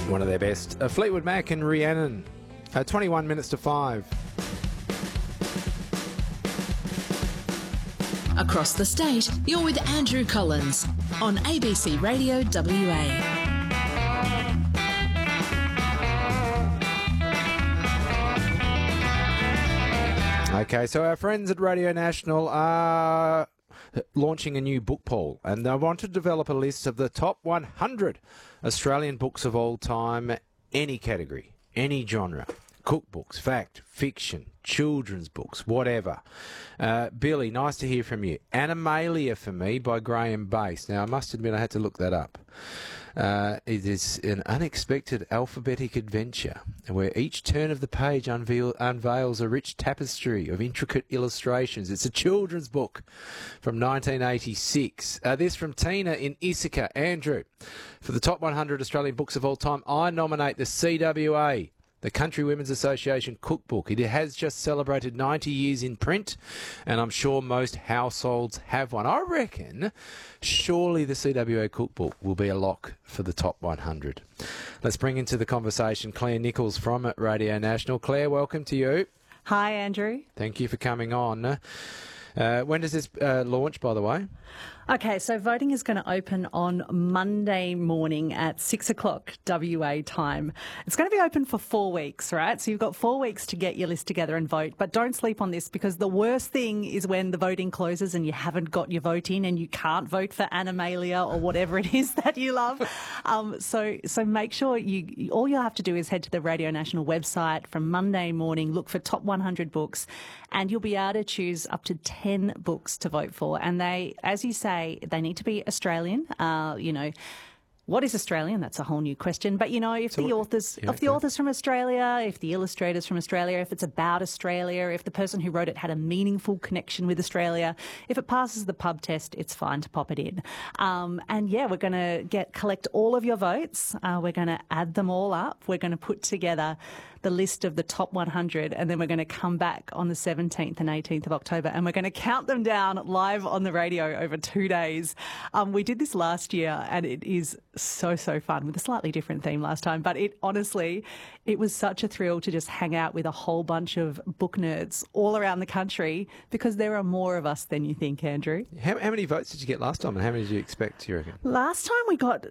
One of their best. Fleetwood Mac and Rhiannon. 21 minutes to 5. Across the state, you're with Andrew Collins on ABC Radio WA. Okay, so our friends at Radio National are launching a new book poll, and they want to develop a list of the top 100 Australian books of all time, any category, any genre. Cookbooks, fact, fiction, children's books, whatever. Billy, nice to hear from you. Animalia for me by Graham Base. Now, I must admit I had to look that up. It is an unexpected alphabetic adventure where each turn of the page unveils a rich tapestry of intricate illustrations. It's a children's book from 1986. This from Tina in Issaca. Andrew, for the top 100 Australian books of all time, I nominate the CWA, the Country Women's Association Cookbook. It has just celebrated 90 years in print, and I'm sure most households have one. I reckon surely the CWA Cookbook will be a lock for the top 100. Let's bring into the conversation Claire Nichols from Radio National. Claire, welcome to you. Hi, Andrew. Thank you for coming on. When does this launch, by the way? Okay, so voting is going to open on Monday morning at 6 o'clock WA time. It's going to be open for 4 weeks, right? So you've got 4 weeks to get your list together and vote. But don't sleep on this, because the worst thing is when the voting closes and you haven't got your vote in and you can't vote for Animalia or whatever it is that you love. So make sure all you'll have to do is head to the Radio National website from Monday morning, look for top 100 books, and you'll be able to choose up to 10 books to vote for. And they, as you say, they need to be Australian. What is Australian? That's a whole new question. But, if the author's from Australia, if the illustrator's from Australia, if it's about Australia, if the person who wrote it had a meaningful connection with Australia, if it passes the pub test, it's fine to pop it in. We're going to collect all of your votes. We're going to add them all up. We're going to put together the list of the top 100, and then we're going to come back on the 17th and 18th of October, and we're going to count them down live on the radio over 2 days. We did this last year, and it is so fun, with a slightly different theme last time. But it was such a thrill to just hang out with a whole bunch of book nerds all around the country, because there are more of us than you think, Andrew. How many votes did you get last time, and how many did you expect, you reckon? Last time we got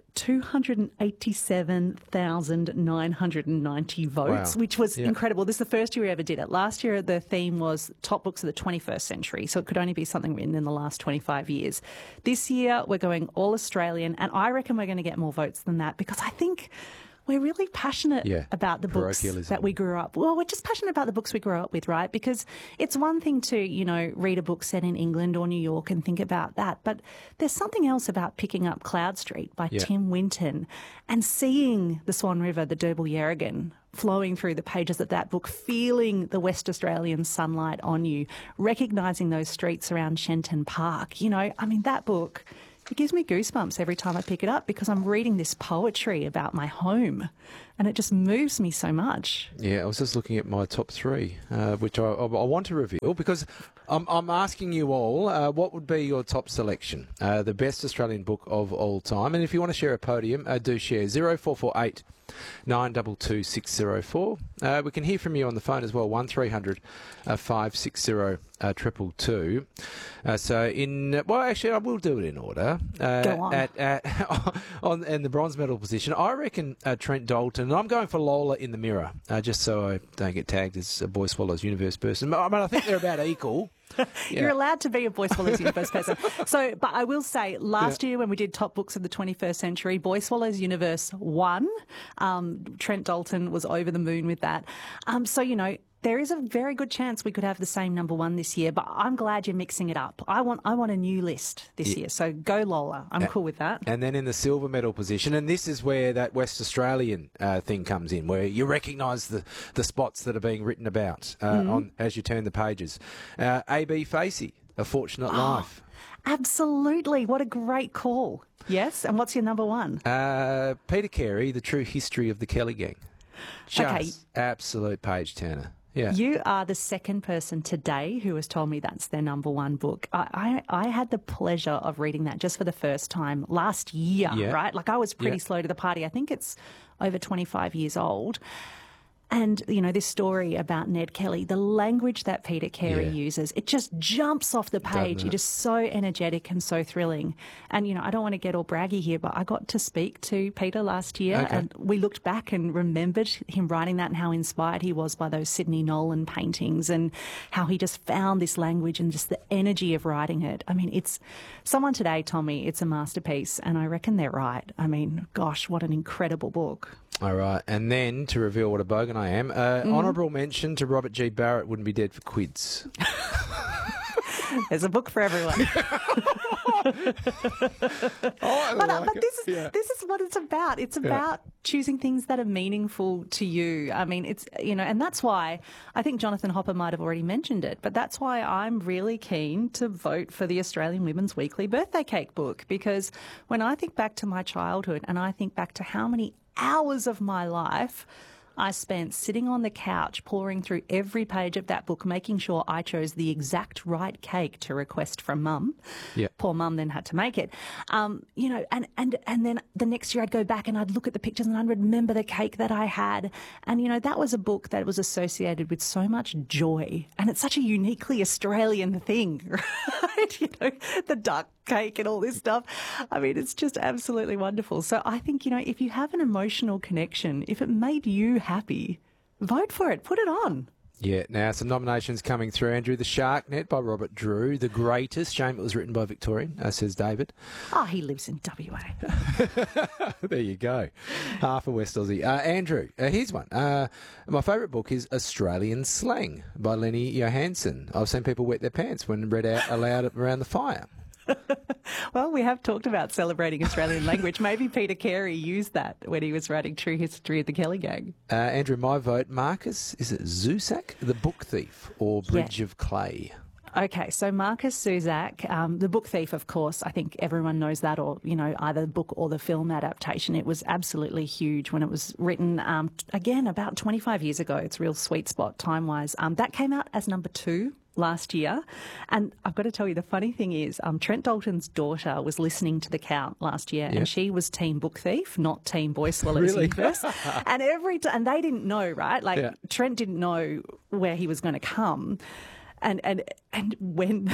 287,990 votes, which was incredible. This is the first year we ever did it. Last year the theme was top books of the 21st century, so it could only be something written in the last 25 years. This year we're going all Australian, and I reckon we're going to get more votes than that, because I think we're really passionate about the books that we grew up. Well, we're just passionate about the books we grew up with, right? Because it's one thing to, read a book set in England or New York and think about that, but there's something else about picking up Cloud Street by Tim Winton and seeing the Swan River, the Derbarl Yerrigan, flowing through the pages of that book, feeling the West Australian sunlight on you, recognising those streets around Shenton Park. That book, it gives me goosebumps every time I pick it up, because I'm reading this poetry about my home, and it just moves me so much. Yeah, I was just looking at my top 3, which I want to reveal, because I'm asking you all, what would be your top selection, the best Australian book of all time? And if you want to share a podium, do share 0448 922 604. We can hear from you on the phone as well, 1300 560 222. I will do it in order. Go on. In the bronze medal position, I reckon Trent Dalton. And I'm going for Lola in the Mirror, just so I don't get tagged as a Boy Swallows Universe person. I think they're about equal. You're allowed to be a Boy Swallows Universe person. But I will say, last year when we did top books of the 21st century, Boy Swallows Universe won. Trent Dalton was over the moon with that. There is a very good chance we could have the same number one this year, but I'm glad you're mixing it up. I want a new list this year, so go Lola. I'm cool with that. And then in the silver medal position, and this is where that West Australian thing comes in, where you recognise the spots that are being written about as you turn the pages. A.B. Facey, A Fortunate Life. Absolutely. What a great call. Yes, and what's your number one? Peter Carey, The True History of the Kelly Gang. Absolute page turner. Yeah. You are the second person today who has told me that's their number one book. I had the pleasure of reading that just for the first time last year, right? Like I was pretty slow to the party. I think it's over 25 years old. And, you know, this story about Ned Kelly, the language that Peter Carey uses, it just jumps off the page. It is so energetic and so thrilling. And, you know, I don't want to get all braggy here, but I got to speak to Peter last year and we looked back and remembered him writing that and how inspired he was by those Sidney Nolan paintings and how he just found this language and just the energy of writing it. I mean, it's someone today told me it's a masterpiece and I reckon they're right. I mean, gosh, what an incredible book. All right. And then to reveal what a bogan I am, honourable mention to Robert G. Barrett, Wouldn't Be Dead for Quids. There's a book for everyone. But this is what it's about. It's about choosing things that are meaningful to you. I mean, it's, you know, and that's why I think Jonathan Hopper might have already mentioned it, but that's why I'm really keen to vote for the Australian Women's Weekly Birthday Cake book, because when I think back to my childhood and I think back to how many hours of my life I spent sitting on the couch, pouring through every page of that book, making sure I chose the exact right cake to request from Mum. Yeah. Poor Mum then had to make it. You know, and then the next year I'd go back and I'd look at the pictures and I'd remember the cake that I had. And, you know, that was a book that was associated with so much joy. And it's such a uniquely Australian thing, right? You know, the duck cake and all this stuff. I mean, it's just absolutely wonderful. So I think, you know, if you have an emotional connection, if it made you happy, vote for it. Put it on. Yeah, now some nominations coming through, Andrew. The Shark Net by Robert Drew, The Greatest. Shame it was written by Victorian, says David. Oh, he lives in WA. There you go. Half a West Aussie. Andrew, here's one. My favourite book is Australian Slang by Lenny Johansson. I've seen people wet their pants when read out aloud around the fire. Well, we have talked about celebrating Australian language. Maybe Peter Carey used that when he was writing True History of the Kelly Gang. Andrew, my vote, Marcus, is it Zusak, The Book Thief, or Bridge of Clay? Okay, so Marcus Zusak, The Book Thief, of course, I think everyone knows that, or, you know, either the book or the film adaptation. It was absolutely huge when it was written, again, about 25 years ago. It's a real sweet spot time-wise. That came out as number 2 last year. And I've got to tell you, the funny thing is, Trent Dalton's daughter was listening to The Count last year, and she was Team Book Thief, not Team Boy Swallows Universe. And and they didn't know, right? Like, Trent didn't know where he was going to come. And when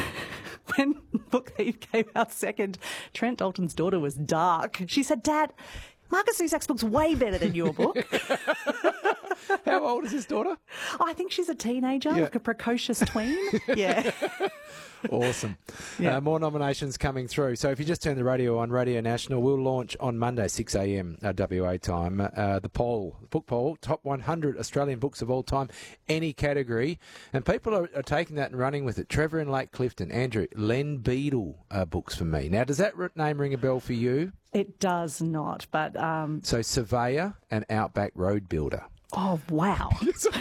Book Thief came out second, Trent Dalton's daughter was dark. She said, "Dad, Marcus Zusak's book's way better than your book." How old is his daughter? Oh, I think she's a teenager, like a precocious tween. Yeah. Awesome. More nominations coming through. So if you just turn the radio on, Radio National, we'll launch on Monday, 6 a.m. WA time, the book poll, top 100 Australian books of all time, any category. And people are taking that and running with it. Trevor in Lake Clifton, Andrew, Len Beadle books for me. Now, does that name ring a bell for you? It does not, but... So Surveyor and Outback Road Builder. Oh, wow.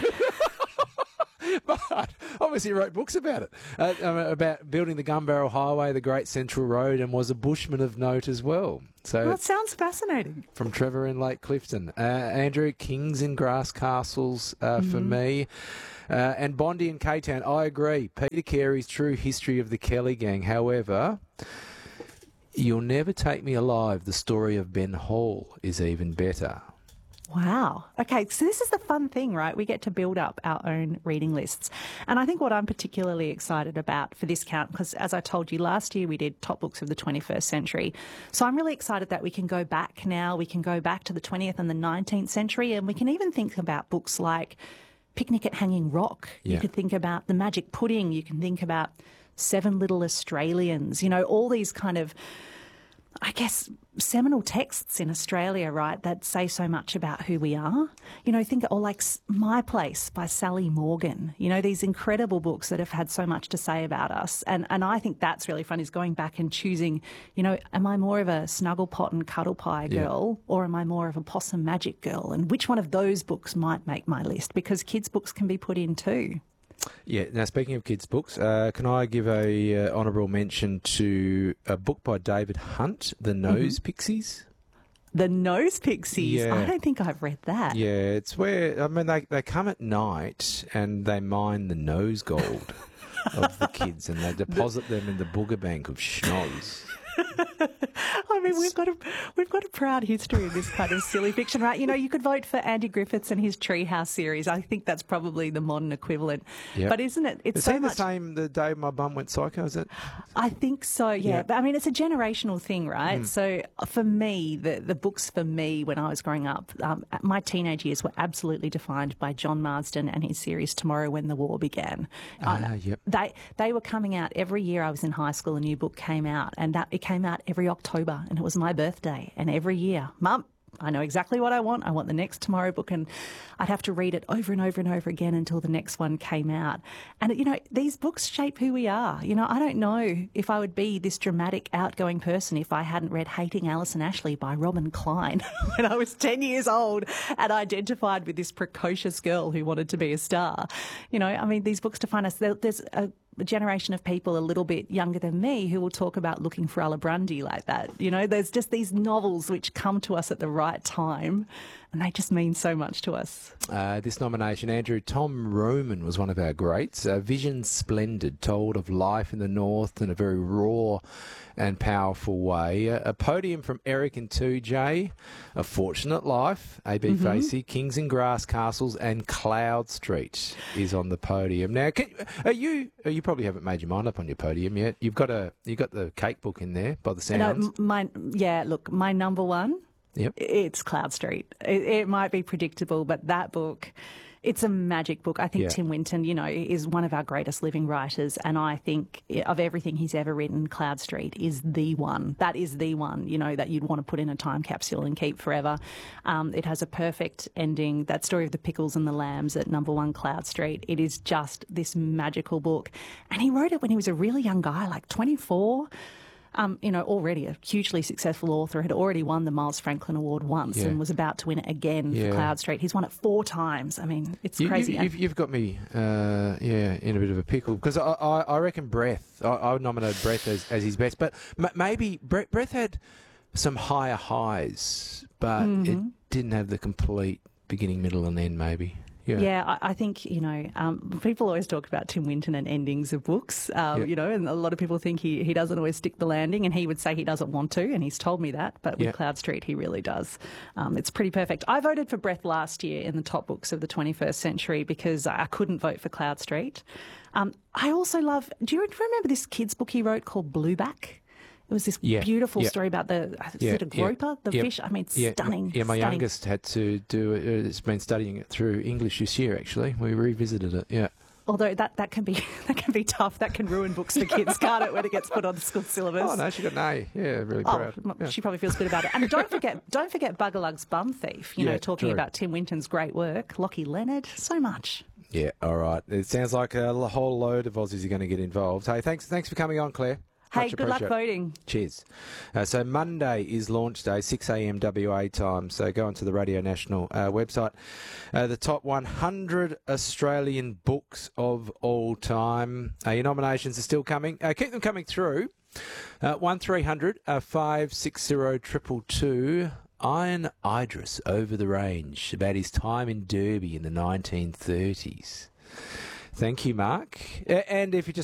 But obviously he wrote books about it, about building the Gun Barrel Highway, the Great Central Road, and was a bushman of note as well. So that sounds fascinating. From Trevor in Lake Clifton. Andrew, Kings in Grass Castles for me. And Bondi in K-Town, I agree. Peter Carey's True History of the Kelly Gang. However, You'll Never Take Me Alive, the story of Ben Hall, is even better. Wow. Okay, so this is the fun thing, right? We get to build up our own reading lists. And I think what I'm particularly excited about for this count, because as I told you last year, we did top books of the 21st century. So I'm really excited that we can go back now. We can go back to the 20th and the 19th century, and we can even think about books like Picnic at Hanging Rock. Yeah. You could think about The Magic Pudding. You can think about Seven Little Australians. You know, all these kind of, I guess, seminal texts in Australia, right, that say so much about who we are. You know, like My Place by Sally Morgan. You know, these incredible books that have had so much to say about us. And I think that's really fun, is going back and choosing, you know, am I more of a Snugglepot and Cuddle Pie girl, or am I more of a Possum Magic girl? And which one of those books might make my list? Because kids' books can be put in too. Yeah. Now, speaking of kids' books, can I give a honourable mention to a book by David Hunt, The Nose Pixies? The Nose Pixies. Yeah. I don't think I've read that. Yeah, it's where, I mean, they come at night and they mine the nose gold of the kids and they deposit them in the booger bank of schnoz. I mean, we've got a proud history of this kind of silly fiction, right? You know, you could vote for Andy Griffiths and his Treehouse series. I think that's probably the modern equivalent. Yep. But isn't it? It's Is so that much. the same the day my bum went psycho? Is it? I think so, yeah. Yeah. But I mean, it's a generational thing, right? So for me, the books for me when I was growing up, my teenage years were absolutely defined by John Marsden and his series Tomorrow When the War Began. Yep. They were coming out every year I was in high school. A new book came out, and it came out every October, and it was my birthday. And every year, Mum, I know exactly what I want. I want the next Tomorrow book, and I'd have to read it over and over and over again until the next one came out. And, you know, these books shape who we are. You know, I don't know if I would be this dramatic, outgoing person if I hadn't read Hating Alison Ashley by Robin Klein when I was 10 years old and identified with this precocious girl who wanted to be a star. You know, I mean, these books define us. There's a generation of people a little bit younger than me who will talk about looking for Alibrandi like that. You know, there's just these novels which come to us at the right time and they just mean so much to us. This nomination, Andrew, Tom Roman was one of our greats. Vision Splendid, told of life in the North in a very raw and powerful way. A podium from Eric and 2J, A Fortunate Life, A.B. Facey, Kings and Grass Castles, and Cloud Street is on the podium. Now, you probably haven't made your mind up on your podium yet. You've got the cake book in there by the sounds. My number one. Yep. It's Cloud Street. It might be predictable, but that book, it's a magic book. I think Tim Winton, you know, is one of our greatest living writers, and I think of everything he's ever written, Cloud Street is the one. That is the one, you know, that you'd want to put in a time capsule and keep forever. It has a perfect ending. That story of the pickles and the lambs at number one, Cloud Street. It is just this magical book. And he wrote it when he was a really young guy, like 24. You know, already a hugely successful author, had already won the Miles Franklin Award once and was about to win it again for Cloud Street. He's won it 4 times. I mean, it's crazy. You've got me, in a bit of a pickle because I reckon Breath. I would nominate Breath as his best, but maybe Breath had some higher highs, but it didn't have the complete beginning, middle, and end. Maybe. Yeah, I think, you know, people always talk about Tim Winton and endings of books, you know, and a lot of people think he doesn't always stick the landing, and he would say he doesn't want to, and he's told me that, but with Cloud Street he really does. It's pretty perfect. I voted for Breath last year in the top books of the 21st century because I couldn't vote for Cloud Street. I also love, do you remember this kid's book he wrote called Blueback? It was this beautiful story about the groper, the fish. I mean, stunning. Yeah, my youngest had to do it. It's been studying it through English this year, actually. We revisited it, Although that can be tough. That can ruin books for kids, can't it, when it gets put on the school syllabus? Oh, no, she got an A. Yeah, really proud. She probably feels good about it. And don't forget Buggerlug's Bum Thief, you know, talking about Tim Winton's great work. Lockie Leonard, so much. Yeah, all right. It sounds like a whole load of Aussies are going to get involved. Hey, thanks for coming on, Claire. Hey, good luck voting. Cheers. So Monday is launch day, 6 a.m. WA time. So go onto the Radio National website. The top 100 Australian books of all time. Your nominations are still coming. Keep them coming through. 1300 560 222. Iron Idris over the range about his time in Derby in the 1930s. Thank you, Mark. And if you just